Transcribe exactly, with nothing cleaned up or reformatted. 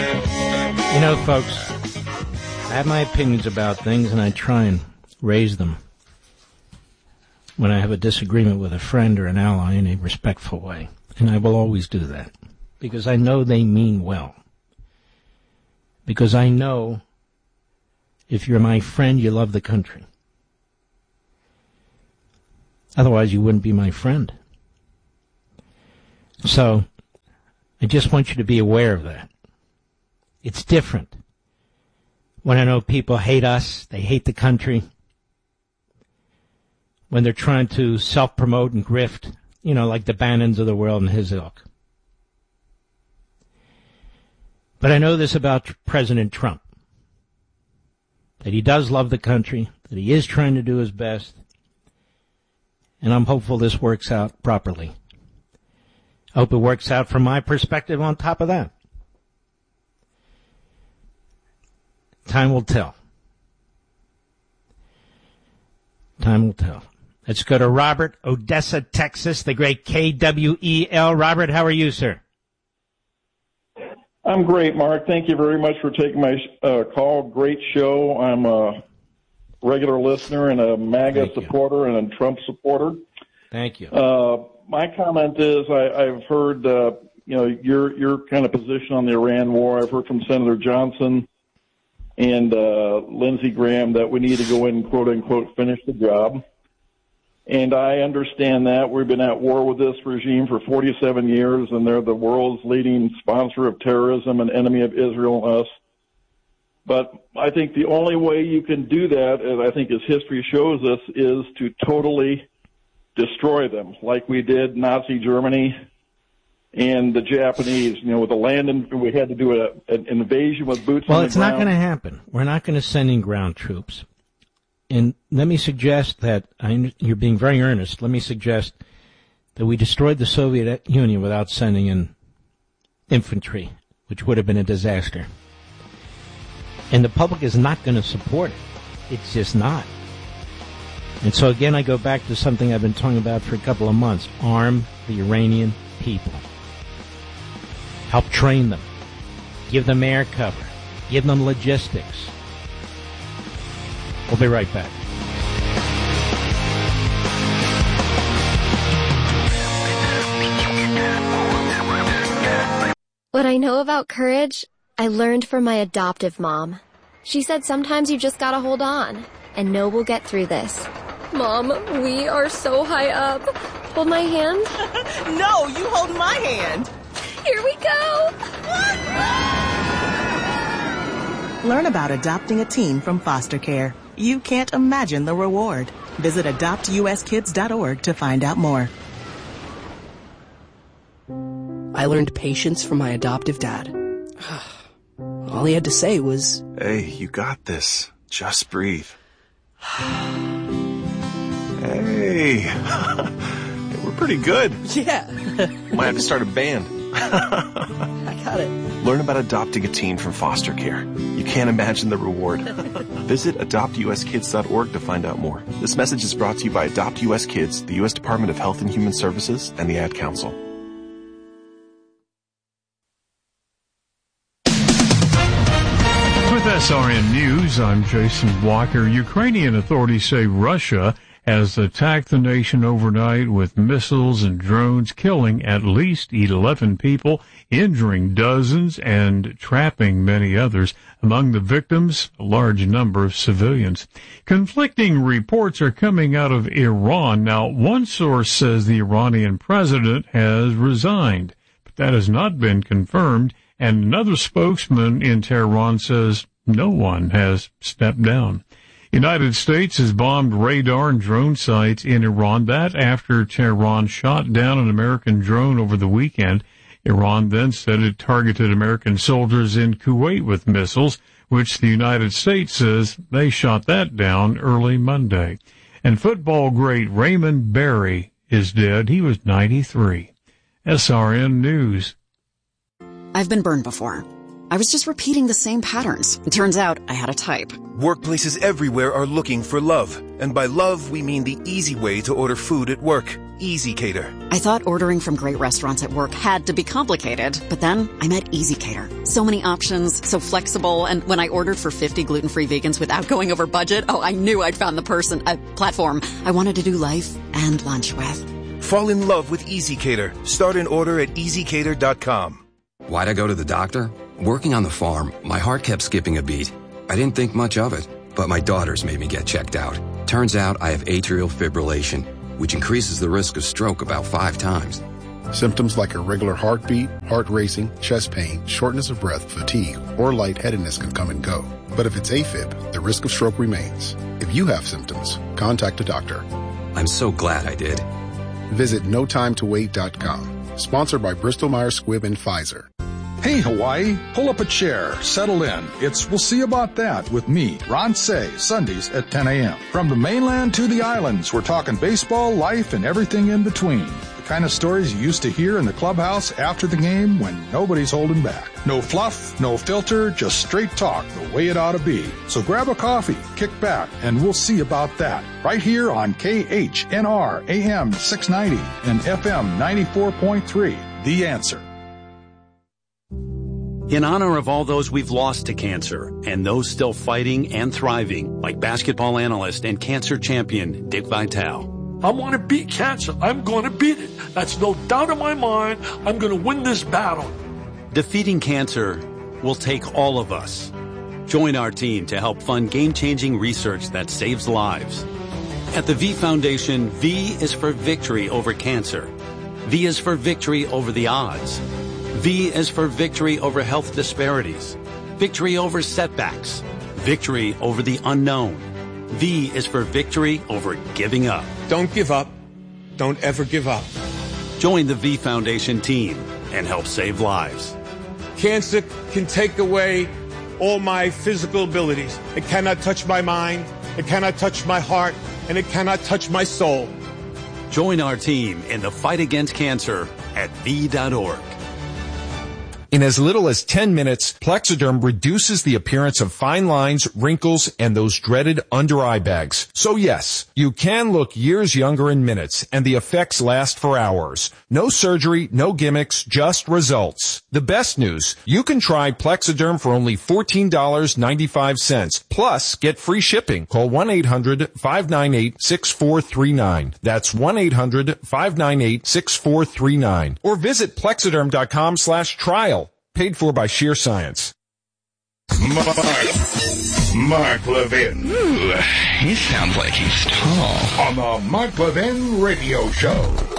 You know, folks, I have my opinions about things, and I try and raise them when I have a disagreement with a friend or an ally in a respectful way. And I will always do that, because I know they mean well. Because I know if you're my friend, you love the country. Otherwise, you wouldn't be my friend. So, I just want you to be aware of that. It's different when I know people hate us, they hate the country, when they're trying to self-promote and grift, you know, like the Bannons of the world and his ilk. But I know this about President Trump, that he does love the country, that he is trying to do his best, and I'm hopeful this works out properly. I hope it works out from my perspective on top of that. Time will tell. Time will tell. Let's go to Robert, Odessa, Texas, the great K W E L. Robert, how are you, sir? I'm great, Mark. Thank you very much for taking my uh, call. Great show. I'm a regular listener and a MAGA Thank supporter you. and a Trump supporter. Thank you. Uh, my comment is I, I've heard, uh, you know, your your kind of position on the Iran war. I've heard from Senator Johnson and uh, Lindsey Graham that we need to go in and, quote, unquote, finish the job. And I understand that. We've been at war with this regime for forty-seven years, and they're the world's leading sponsor of terrorism and enemy of Israel and us. But I think the only way you can do that, as I think as history shows us, is to totally destroy them, like we did Nazi Germany and the Japanese. You know, with the land, and we had to do a, an invasion with boots well, on the it's ground. not going to happen. We're not going to send in ground troops. And let me suggest that, I, you're being very earnest, let me suggest that we destroyed the Soviet Union without sending in infantry, which would have been a disaster. And the public is not going to support it. It's just not. And so again, I go back to something I've been talking about for a couple of months. Arm the Iranian people. Help train them. Give them air cover. Give them logistics. We'll be right back. What I know about courage, I learned from my adoptive mom. She said sometimes you just gotta hold on and know we'll get through this. Mom, we are so high up. Hold my hand. No, you hold my hand. Here we go. Learn about adopting a teen from foster care. You can't imagine the reward. Visit adopt u s kids dot org to find out more. I learned patience from my adoptive dad. All he had to say was, "Hey, you got this. Just breathe." Hey, we're pretty good. Yeah. Might have to start a band. I got it. Learn about adopting a teen from foster care. You can't imagine the reward. Visit adopt u s kids dot org to find out more. This message is brought to you by Adopt U S Kids, the U S Department of Health and Human Services, and the Ad Council. With S R N News, I'm Jason Walker. Ukrainian authorities say Russia has attacked the nation overnight with missiles and drones, killing at least eleven people, injuring dozens, and trapping many others. Among the victims, a large number of civilians. Conflicting reports are coming out of Iran. Now, one source says the Iranian president has resigned, but that has not been confirmed, and another spokesman in Tehran says no one has stepped down. United States has bombed radar and drone sites in Iran. That after Tehran shot down an American drone over the weekend. Iran then said it targeted American soldiers in Kuwait with missiles, which the United States says they shot that down early Monday. And football great Raymond Berry is dead. He was ninety-three. S R N News. I've been burned before. I was just repeating the same patterns. It turns out I had a type. Workplaces everywhere are looking for love. And by love, we mean the easy way to order food at work. EasyCater. I thought ordering from great restaurants at work had to be complicated, but then I met EasyCater. So many options, so flexible, and when I ordered for fifty gluten-free vegans without going over budget, oh, I knew I'd found the person, a platform I wanted to do life and lunch with. Fall in love with EasyCater. Start an order at easy cater dot com. Why'd I go to the doctor? Working on the farm, my heart kept skipping a beat. I didn't think much of it, but my daughters made me get checked out. Turns out I have atrial fibrillation, which increases the risk of stroke about five times. Symptoms like irregular heartbeat, heart racing, chest pain, shortness of breath, fatigue, or lightheadedness can come and go. But if it's AFib, the risk of stroke remains. If you have symptoms, contact a doctor. I'm so glad I did. Visit no time to wait dot com. Sponsored by Bristol Myers Squibb and Pfizer. Hey, Hawaii, pull up a chair, settle in. It's We'll See About That with me, Ron Say, Sundays at ten a.m. From the mainland to the islands, we're talking baseball, life, and everything in between. The kind of stories you used to hear in the clubhouse after the game when nobody's holding back. No fluff, no filter, just straight talk the way it ought to be. So grab a coffee, kick back, and we'll see about that. Right here on K H N R A M six ninety and F M ninety-four point three. The Answer. In honor of all those we've lost to cancer and those still fighting and thriving, like basketball analyst and cancer champion Dick Vitale. I want to beat cancer. I'm going to beat it. That's no doubt in my mind. I'm going to win this battle. Defeating cancer will take all of us. Join our team to help fund game-changing research that saves lives. At the V Foundation, V is for victory over cancer. V is for victory over the odds. V is for victory over health disparities, victory over setbacks, victory over the unknown. V is for victory over giving up. Don't give up. Don't ever give up. Join the V Foundation team and help save lives. Cancer can take away all my physical abilities. It cannot touch my mind, it cannot touch my heart, and it cannot touch my soul. Join our team in the fight against cancer at V dot org. In as little as ten minutes, Plexiderm reduces the appearance of fine lines, wrinkles, and those dreaded under-eye bags. So yes, you can look years younger in minutes, and the effects last for hours. No surgery, no gimmicks, just results. The best news, you can try Plexiderm for only fourteen dollars and ninety-five cents, plus get free shipping. Call one eight hundred five nine eight six four three nine. That's one eight hundred five nine eight six four three nine. Or visit Plexiderm.com slash trial. Paid for by Sheer Science. Mark, Mark Levin. Ooh, he sounds like he's tall. On the Mark Levin Radio Show.